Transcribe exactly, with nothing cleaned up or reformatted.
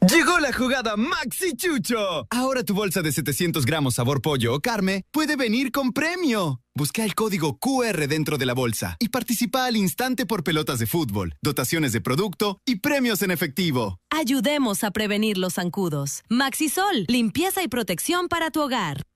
Llegó la jugada Maxi Chucho. Ahora tu bolsa de setecientos gramos sabor pollo o carne puede venir con premio. Busca el código Q R dentro de la bolsa y participa al instante por pelotas de fútbol, dotaciones de producto y premios en efectivo. Ayudemos a prevenir los zancudos. Maxisol, limpieza y protección para tu hogar.